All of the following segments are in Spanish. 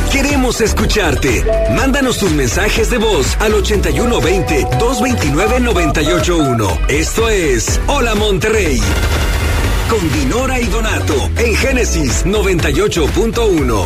Queremos escucharte. Mándanos tus mensajes de voz al 8120-229-981. Esto es Hola Monterrey. Con Dinora y Donato en Génesis 98.1.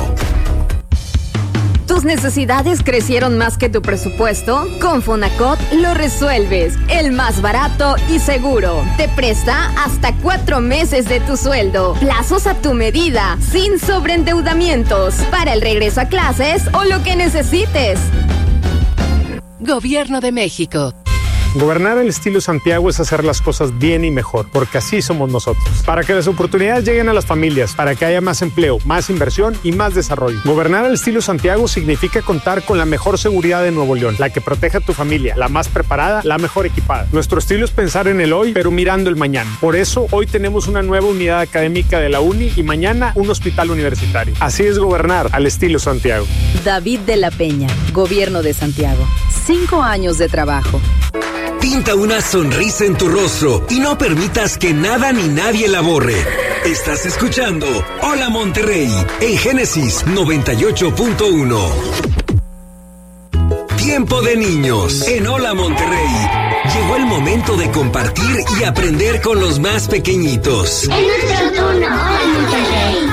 ¿Tus necesidades crecieron más que tu presupuesto? Con Fonacot lo resuelves. El más barato y seguro. Te presta hasta 4 meses de tu sueldo. Plazos a tu medida, sin sobreendeudamientos. Para el regreso a clases o lo que necesites. Gobierno de México. Gobernar al estilo Santiago es hacer las cosas bien y mejor, porque así somos nosotros. Para que las oportunidades lleguen a las familias, para que haya más empleo, más inversión y más desarrollo. Gobernar al estilo Santiago significa contar con la mejor seguridad de Nuevo León, la que protege a tu familia, la más preparada, la mejor equipada. Nuestro estilo es pensar en el hoy, pero mirando el mañana. Por eso, hoy tenemos una nueva unidad académica de la UNI y mañana un hospital universitario. Así es gobernar al estilo Santiago. David de la Peña, Gobierno de Santiago. 5 años de trabajo. Pinta una sonrisa en tu rostro y no permitas que nada ni nadie la borre. Estás escuchando Hola Monterrey en Génesis 98.1. Tiempo de niños en Hola Monterrey. Llegó el momento de compartir y aprender con los más pequeñitos. Es nuestro turno, Hola Monterrey.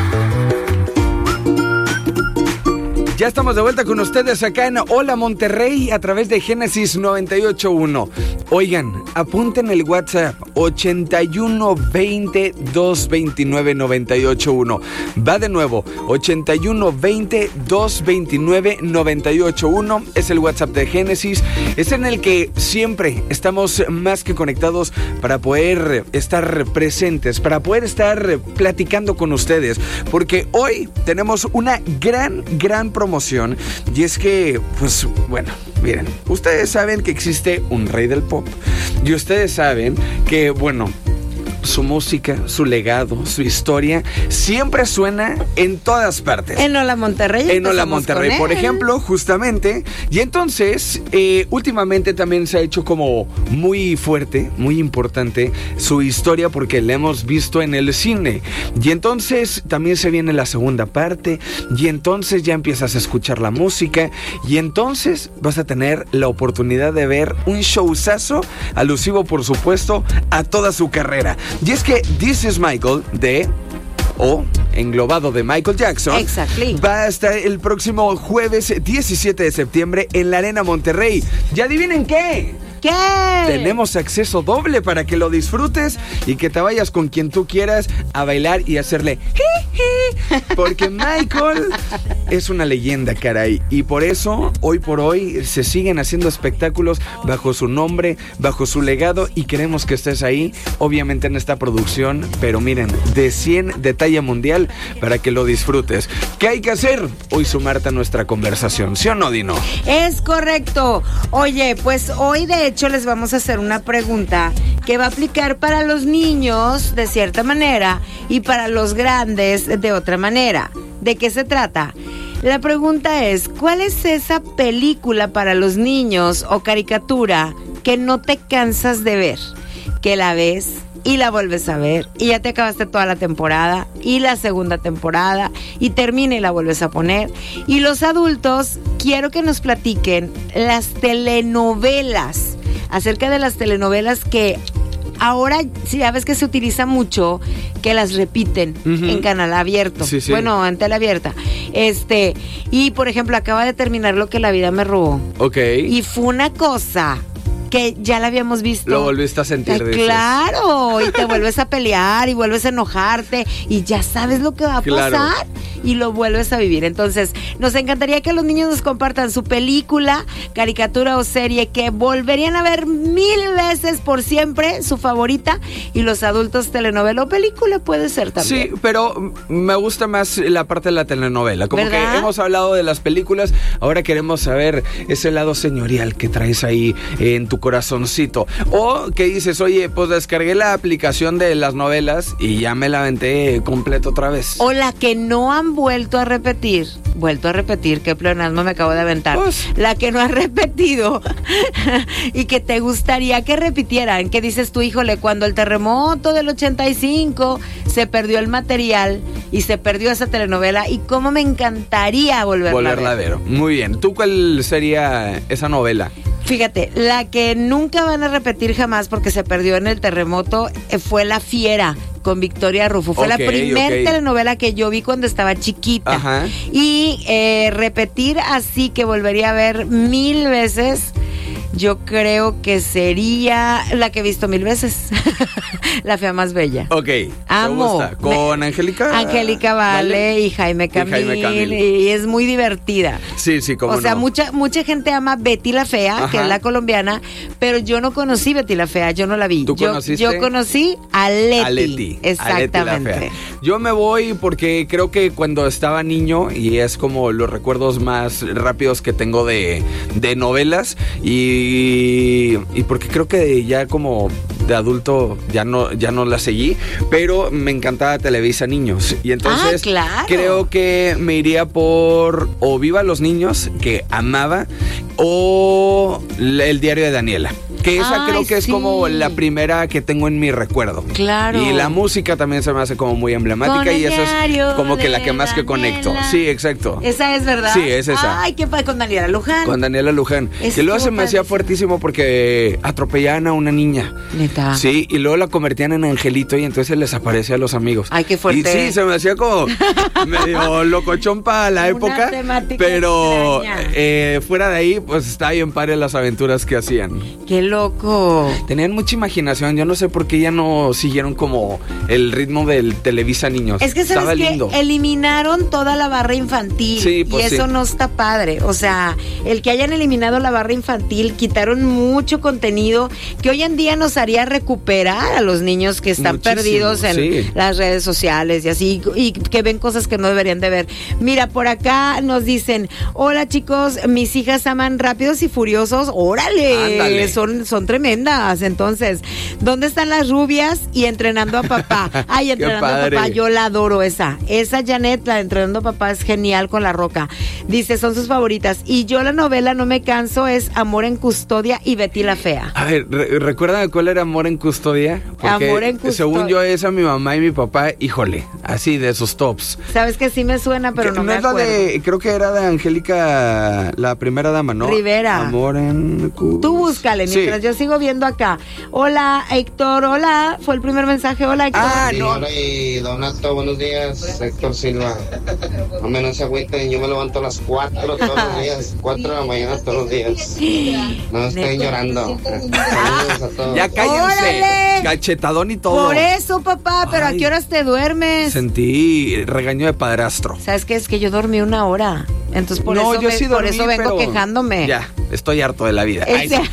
Ya estamos de vuelta con ustedes acá en Hola Monterrey a través de Génesis 98.1. Oigan, apunten el WhatsApp 8120-229-981. Va de nuevo, 8120-229-981. Es el WhatsApp de Génesis. Es en el que siempre estamos más que conectados para poder estar presentes, para poder estar platicando con ustedes. Porque hoy tenemos una gran promoción. Y es que, pues, bueno, miren, ustedes saben que existe un rey del pop. Y ustedes saben que, bueno, su música, su legado, su historia siempre suena en todas partes. En Hola Monterrey. En Hola Monterrey, por ejemplo, justamente. Y entonces, últimamente también se ha hecho como muy fuerte, muy importante su historia porque la hemos visto en el cine. Y entonces también se viene la segunda parte. Y entonces ya empiezas a escuchar la música. Y entonces vas a tener la oportunidad de ver un showzazo alusivo, por supuesto, a toda su carrera. Y es que This Is Michael englobado de Michael Jackson, exactly, va a estar el próximo jueves 17 de septiembre en la Arena Monterrey. ¿Y adivinen qué? ¿Qué? Tenemos acceso doble para que lo disfrutes y que te vayas con quien tú quieras a bailar y hacerle porque Michael es una leyenda, caray. Y por eso, hoy por hoy, se siguen haciendo espectáculos bajo su nombre, bajo su legado, y queremos que estés ahí, obviamente en esta producción, pero miren, de 100 de talla mundial, para que lo disfrutes. ¿Qué hay que hacer? Hoy sumarte a nuestra conversación, ¿sí o no, Dino? Es correcto. Oye, pues hoy de hecho les vamos a hacer una pregunta que va a aplicar para los niños de cierta manera y para los grandes de otra manera. ¿De qué se trata? La pregunta es, ¿cuál es esa película para los niños o caricatura que no te cansas de ver? Que la ves y la vuelves a ver y ya te acabaste toda la temporada y la segunda temporada y termina y la vuelves a poner. Y los adultos, quiero que nos platiquen las telenovelas, acerca de las telenovelas que ahora, sí, ya ves que se utiliza mucho que las repiten en canal abierto. Sí, sí. Bueno, en tele abierta. Y por ejemplo, acaba de terminar Lo que la vida me robó. Ok. Y fue una cosa que ya la habíamos visto. Lo volviste a sentir, dices. Claro, y te vuelves a pelear y vuelves a enojarte y ya sabes lo que va a pasar y lo vuelves a vivir. Entonces, nos encantaría que los niños nos compartan su película, caricatura o serie que volverían a ver 1000 veces por siempre, su favorita, y los adultos telenovela o película puede ser también. Sí, pero me gusta más la parte de la telenovela. Como ¿verdad? Que hemos hablado de las películas, ahora queremos saber ese lado señorial que traes ahí en tu corazoncito. O que dices, oye, pues descargué la aplicación de las novelas y ya me la aventé completo otra vez. O la que no han han vuelto a repetir, qué pleonasmo me acabo de aventar, Pues. la que no has repetido y que te gustaría que repitieran, que dices tú, híjole, cuando el terremoto del 85 se perdió el material y se perdió esa telenovela y cómo me encantaría volverla a ver. Muy bien. ¿Tú cuál sería esa novela? Fíjate, la que nunca van a repetir jamás porque se perdió en el terremoto fue La Fiera con Victoria Rufo. Fue la primera telenovela que yo vi cuando estaba chiquita. Ajá. Y repetir así que volvería a ver 1000 veces, yo creo que sería la que he visto 1000 veces. La Fea Más Bella. Ok. Amo. Me gusta. ¿Con Angélica? Angélica Vale y Jaime Camil. Y es muy divertida. Sí, cómo no. O sea, mucha gente ama Betty la Fea, Ajá. que es la colombiana, pero yo no conocí Betty la Fea, yo no la vi. ¿Tú conociste? Yo conocí a Leti. A Leti Exactamente. la Fea. Yo me voy porque creo que cuando estaba niño, y es como los recuerdos más rápidos que tengo de novelas, y porque creo que ya como de adulto ya no la seguí, pero me encantaba Televisa Niños. Y entonces claro. creo que me iría por o Viva los Niños, que amaba, o El Diario de Daniela. Que esa creo que es como la primera que tengo en mi recuerdo. Claro. Y la música también se me hace como muy emblemática y esa es como que la que más que conecto. Sí, exacto. Esa es verdad. Sí, es esa. Ay, qué padre, con Daniela Luján. Con Daniela Luján. Que luego se me hacía fuertísimo porque atropellaban a una niña. Neta. Sí, y luego la convertían en angelito y entonces les aparecía a los amigos. Ay, qué fuerte. Y sí, se me hacía como medio locochón para la época. Pero fuera de ahí, pues está bien padre las aventuras que hacían. Qué loco. Tenían mucha imaginación. Yo no sé por qué ya no siguieron como el ritmo del Televisa Niños. Es que sabes que eliminaron toda la barra infantil. Sí, pues y eso no está padre. O sea, el que hayan eliminado la barra infantil, quitaron mucho contenido que hoy en día nos haría recuperar a los niños que están perdidos en las redes sociales y así, y que ven cosas que no deberían de ver. Mira, por acá nos dicen: hola chicos, mis hijas aman Rápidos y Furiosos. ¡Órale! Ándale. Son tremendas. Entonces, ¿dónde están las rubias? Y Entrenando a Papá. Ay, Entrenando a Papá, yo la adoro esa. Esa Janet, la de Entrenando a Papá, es genial con La Roca. Dice, son sus favoritas. Y yo la novela no me canso es Amor en Custodia y Betty la Fea. A ver, ¿recuerdan cuál era Amor en Custodia? Porque Amor en Custodia. Según yo, esa mi mamá y mi papá, híjole, así de esos tops. Sabes que sí me suena, pero no me acuerdo. Creo que era de Angélica, la primera dama, ¿no? Rivera. Amor en Custodia. Tú búscale, mientras yo sigo viendo acá. Hola, Héctor, hola. Fue el primer mensaje, hola, Héctor. Hola y Donato, buenos días, Héctor Silva. No se agüiten, yo me levanto a las 4 todos los días, 4 de la mañana todos los días. No estén llorando. Saludos a todos. Ya cállense. ¡Órale! Cachetadón y todo. Por eso, papá, pero ¿a qué horas te duermes? Sentí regaño de padrastro. ¿Sabes qué? Es que yo dormí 1 hora. Entonces por eso vengo quejándome. Ya, estoy harto de la vida.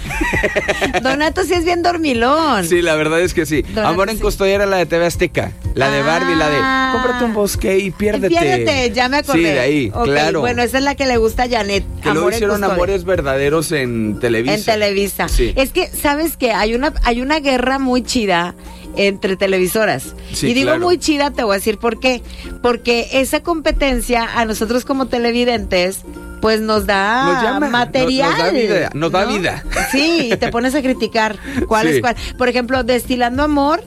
Donato sí es bien dormilón. Sí, la verdad es que sí. Donato, Amor en Custodia era la de TV Azteca. La de Barbie, la de cómprate un bosque y piérdete. Piérdete, ya me acordé. Sí, de ahí, okay, claro. Bueno, esa es la que le gusta a Janet. Que luego hicieron Amores Verdaderos en Televisa. En Televisa. Sí. Es que, ¿sabes qué? Hay una guerra muy chida entre televisoras. Sí, y digo claro. muy chida, te voy a decir por qué. Porque esa competencia a nosotros como televidentes pues nos da material. Nos da vida. Sí, y te pones a criticar cuál es cuál. Por ejemplo, Destilando Amor,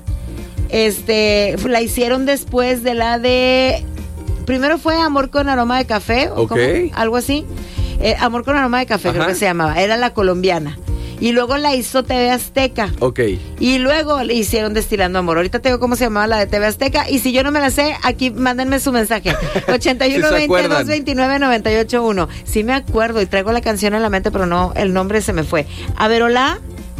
la hicieron después de la de... Primero fue Amor con Aroma de Café, o algo así. Amor con Aroma de Café, creo que se llamaba. Era la colombiana. Y luego la hizo TV Azteca. Ok. Y luego le hicieron Destilando Amor. Ahorita te digo cómo se llamaba la de TV Azteca. Y si yo no me la sé, aquí mándenme su mensaje. 81-20-229-98-1. Sí me acuerdo y traigo la canción en la mente, pero no, el nombre se me fue. A ver, hola.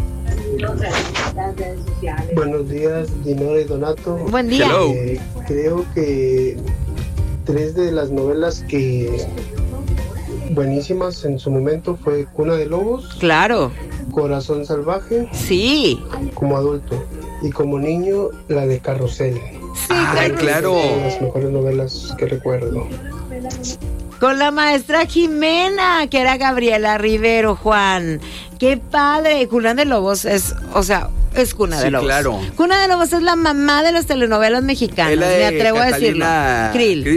Buenos días, Dinora y Donato. Buen día. Creo que 3 de las novelas que buenísimas en su momento fue Cuna de Lobos. Claro. Corazón Salvaje. Sí. Como adulto. Y como niño, la de Carrusel. Sí, claro. Las mejores novelas que recuerdo. Con la maestra Jimena, que era Gabriela Rivero, Juan. ¡Qué padre! Cuna de Lobos es Cuna de Lobos. Claro. Cuna de Lobos es la mamá de las telenovelas mexicanas, me atrevo a decirlo. Krill.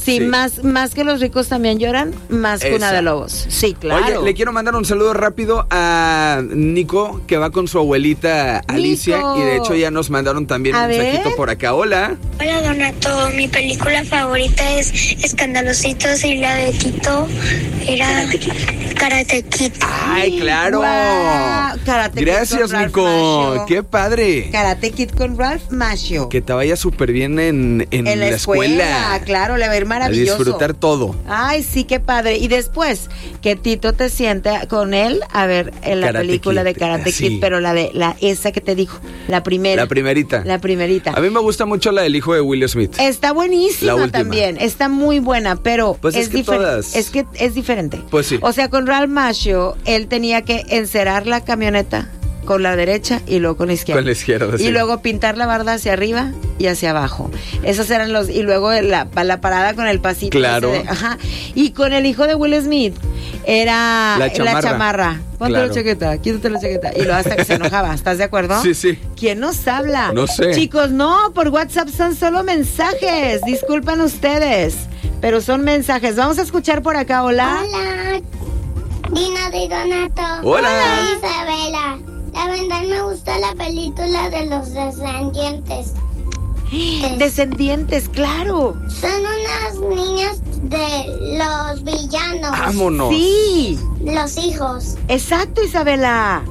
Sí, más que los ricos también lloran, más Cuna de Lobos. Sí, claro. Oye, le quiero mandar un saludo rápido a Nico, que va con su abuelita Alicia. Nico. Y de hecho ya nos mandaron también un mensajito por acá. Hola. Hola, Donato. Mi película favorita es Escandalositos y la de Tito era Karate Kid. Ay, claro. Wow. Gracias, Nico. Macchio. Qué padre. Karate Kid con Ralph Macchio. Que te vaya súper bien en la escuela. Claro, le va a ir maravilloso. A disfrutar todo. Ay, sí, qué padre. Y después, que Tito te siente con él a ver en la película de Karate Kid, pero esa que te dijo, la primera. La primerita. La primerita. A mí me gusta mucho la del hijo de Will Smith. Está buenísima también. Está muy buena, pero pues es que es diferente. Pues sí. O sea, con Ralph Macchio, él tenía que encerar la camioneta con la derecha y luego con la izquierda. Con la izquierda, sí. Y luego pintar la barda hacia arriba y hacia abajo. Esos eran los... Y luego la parada con el pasito. Claro. Ajá. Y con el hijo de Will Smith era la chamarra. Ponte la chaqueta, quítate la chaqueta. Y luego hasta que se enojaba. ¿Estás de acuerdo? Sí, sí. ¿Quién nos habla? No sé. Chicos, no, por WhatsApp son solo mensajes. Disculpan ustedes, pero son mensajes. Vamos a escuchar por acá. Hola. Hola. Dina de Donato. Hola. Soy Isabela. La verdad me gusta la película de los descendientes. Descendientes, claro. Son unas niñas de los villanos. ¡Vámonos! Sí. Los hijos. Exacto, Isabela.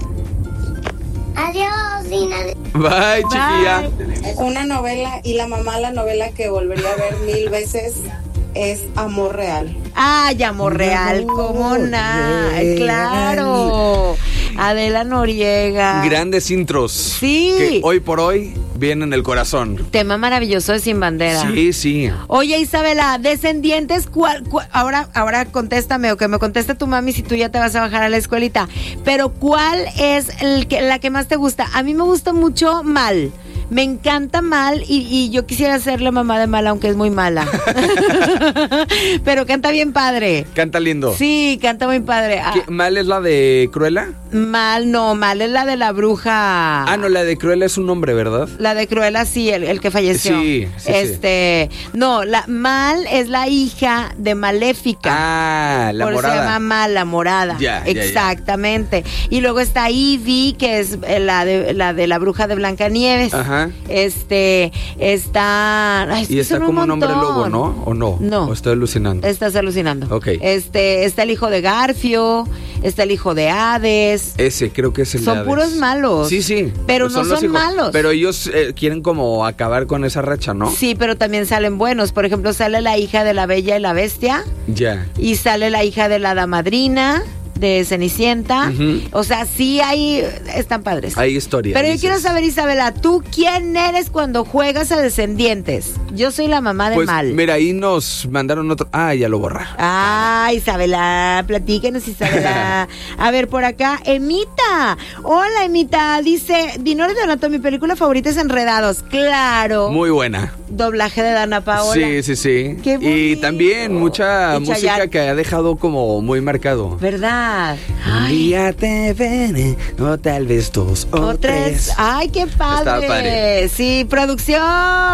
Adiós, Dina. Bye, chiquilla. Una novela y la novela que volvería a ver 1000 veces es Amor Real. Ay, Amor Real, ¿cómo nada? Claro. Adela Noriega. Grandes intros. Sí. Que hoy por hoy vienen en el corazón. Tema maravilloso de Sin Bandera. Sí, sí. Oye, Isabela, Descendientes, ahora contéstame, o que me conteste tu mami si tú ya te vas a bajar a la escuelita. Pero ¿cuál es la que más te gusta? A mí me gusta mucho Mal. Me encanta Mal y yo quisiera ser la mamá de Mal, aunque es muy mala. Pero canta bien padre. Canta lindo. Sí, canta muy padre. ¿Mal es la de Cruella? Mal es la de la bruja. Ah, no, la de Cruella es un nombre, ¿verdad? La de Cruella, sí, el que falleció. Sí. No, Mal es la hija de Maléfica. Ah, la morada. Se llama Mal, la morada. Ya, exactamente. Y luego está Ivy, que es la de la bruja de Blancanieves. Ajá. Está... Ay, y está como un hombre lobo, ¿no? ¿O no? No. ¿O estoy alucinando? Estás alucinando. Ok. Está el hijo de Garfio, está el hijo de Hades. Ese, creo que es el de Hades. Son puros malos. Sí. Pero no son malos. Pero ellos quieren como acabar con esa racha, ¿no? Sí, pero también salen buenos. Por ejemplo, sale la hija de la Bella y la Bestia. Ya. Y sale la hija de la Hada Madrina, de Cenicienta. Uh-huh. O sea, sí están padres. Hay historia. Pero yo quiero saber, Isabela, ¿tú quién eres cuando juegas a Descendientes? Yo soy la mamá de Mal. Mira, ahí nos mandaron otro. Ah, ya lo borra. Ah, Isabela, platíquenos, Isabela. A ver, por acá, Emita. Hola, Emita. Dice, Dinora de Donato, mi película favorita es Enredados. Claro. Muy buena. Doblaje de Dana Paola. Sí. Qué bonito. Y también mucha música que ha dejado como muy marcado. ¿Verdad? Un día te veré, o tal vez 2 o 3. Ay, qué padre. Está padre. Sí, producción.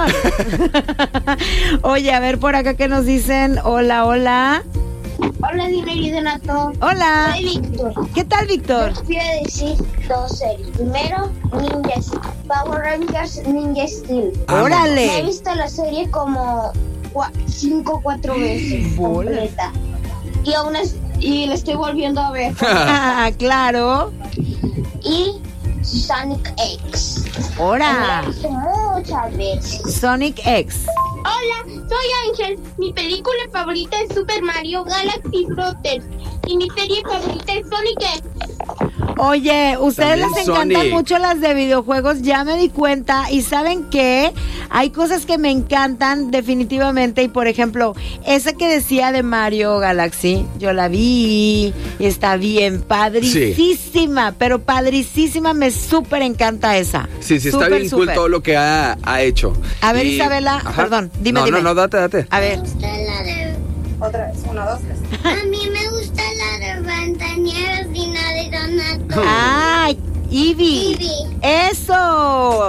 Oye, a ver por acá que nos dicen. Hola. Hola, Dina y Donato. Hola. Soy Víctor. ¿Qué tal, Víctor? Yo quiero decir 2 series. Primero, Power Rangers Ninja Steel. ¡Órale! Me he visto la serie como 4 veces completa. Y la estoy volviendo a ver. Claro. Y Sonic X. ¡Hora! La he visto muchas veces. Sonic X. Hola, soy Ángel. Mi película favorita es Super Mario Galaxy Brothers. Y mi serie favorita es Sonic X. Oye, ustedes También les encantan Sonic. mucho las de videojuegos, ya me di cuenta. Y ¿saben qué? Hay cosas que me encantan definitivamente. Y por ejemplo, esa que decía de Mario Galaxy, yo la vi y está bien padricísima, pero padricísima, me súper encanta esa. Sí, está Súper, bien cool súper. todo lo que ha hecho. A ver, Isabela, perdón, dime. No, date. A ver. Me gusta la de... Otra vez, 1, 2, 3. A mí me gusta la de Bantanieros, Dina de Donato. ¡Ay! Ivy. Eso.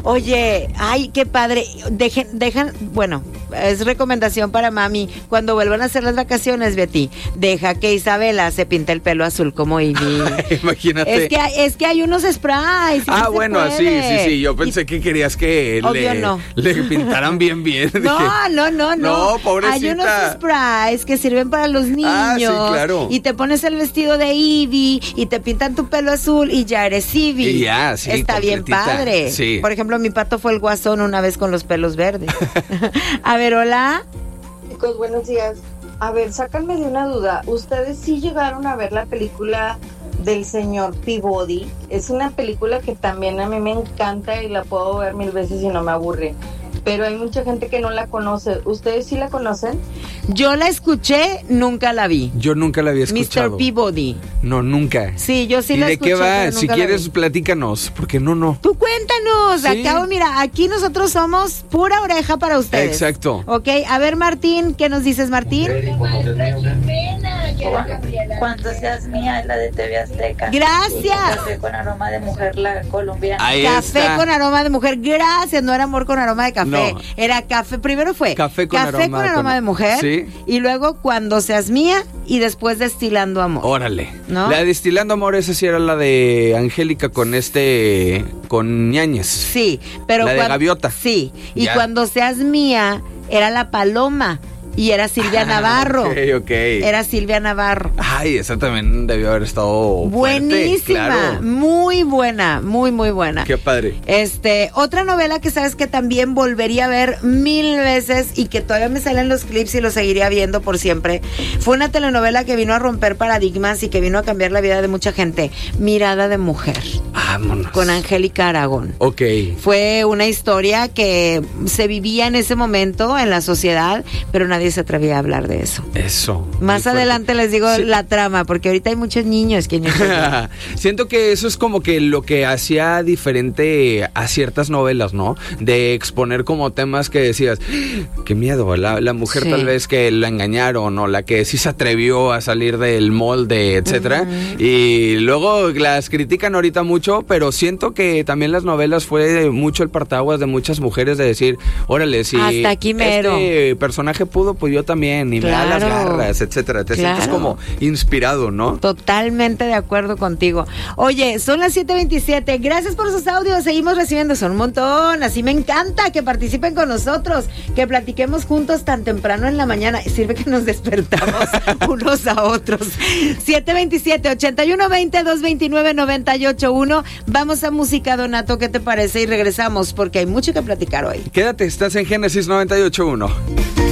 Oye, ay, qué padre. Dejan, bueno, es recomendación para mami. Cuando vuelvan a hacer las vacaciones, Betty, deja que Isabela se pinte el pelo azul como Ivy. Imagínate. Es que hay unos sprays. Ah, bueno, sí. Yo pensé que querías que le pintaran bien. No, pobrecita. Hay unos sprays que sirven para los niños. Ah, sí, claro. Y te pones el vestido de Ivy y te pintan tu pelo azul y ya eres Ivy. Y ya, sí. Está completita. bien padre. Sí. Por ejemplo, mi pato fue el Guasón una vez con los pelos verdes. A ver, hola. Chicos, buenos días. A ver, sácanme de una duda. ¿Ustedes sí llegaron a ver la película del señor Peabody? Es una película que también a mí me encanta y la puedo ver 1000 veces y no me aburre. Pero hay mucha gente que no la conoce. ¿Ustedes sí la conocen? Yo la escuché, nunca la vi. Yo nunca la había escuchado. Mr. Peabody. No, nunca. Sí, yo sí la escuché. ¿Y de qué va? Si quieres, vi. Platícanos, porque no. Tú cuéntanos. Sí. Acabo, mira, aquí nosotros somos pura oreja para ustedes. Exacto. Ok, a ver, Martín, ¿qué nos dices, Martín? Cuando seas mía, la de TV Azteca. Gracias. Café con aroma de mujer, la colombiana. Ahí Café está. con aroma de mujer. Gracias, no era amor con aroma de café. No. Era café. Primero fue Café con aroma de mujer. Sí. Y luego Cuando seas mía y después Destilando amor. Órale. ¿No? La de Destilando amor, esa sí era la de Angélica con Ñañez. Sí, pero la de Gaviota. Sí. Y Ya. Cuando seas mía era La Paloma. Y era Silvia Navarro. Ok. Era Silvia Navarro. Ay, esa también debió haber estado Buenísima. fuerte, claro. Muy buena. Muy, muy buena. Qué padre. Otra novela que sabes que también volvería a ver 1000 veces y que todavía me salen los clips y lo seguiría viendo por siempre. Fue una telenovela que vino a romper paradigmas y que vino a cambiar la vida de mucha gente. Mirada de mujer. Vámonos. Con Angélica Aragón. Ok. Fue una historia que se vivía en ese momento en la sociedad, pero nadie se atrevía a hablar de eso. Eso. Más muy adelante fuerte. les digo Sí. la trama, porque ahorita hay muchos niños que Siento que eso es como que lo que hacía diferente a ciertas novelas, ¿no? De exponer como temas que decías, qué miedo, la mujer Sí. tal vez que la engañaron o la que sí se atrevió a salir del molde, etcétera. Y luego las critican ahorita mucho, pero siento que también las novelas fue mucho el partaguas de muchas mujeres de decir, órale, si hasta aquí mero. este personaje pudo, pues yo también, y me da las Claro. garras, etcétera. Te Claro. sientes como inspirado, ¿no? Totalmente de acuerdo contigo. Oye, son las 7:27. Gracias por sus audios. Seguimos recibiendo, son un montón. Así me encanta que participen con nosotros, que platiquemos juntos tan temprano en la mañana. Sirve que nos despertamos unos a otros. 7:27, 8120-229-981. Vamos a música, Donato, ¿qué te parece? Y regresamos porque hay mucho que platicar hoy. Quédate, estás en Génesis 98.1.